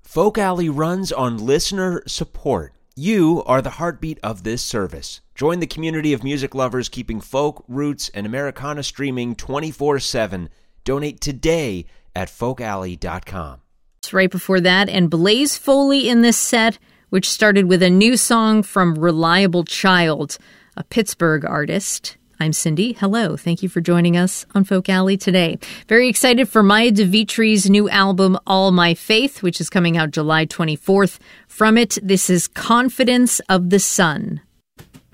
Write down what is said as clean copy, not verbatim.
Folk Alley runs on listener support. You are the heartbeat of this service. Join the community of music lovers keeping folk, roots, and Americana streaming 24/7. Donate today at folkalley.com. Right before that, and Blaze Foley in this set, which started with a new song from Reliable Child, a Pittsburgh artist. I'm Cindy. Hello. Thank you for joining us on Folk Alley today. Very excited for Maya DeVitri's new album, All My Faith, which is coming out July 24th. From it, this is Confidence of the Sun.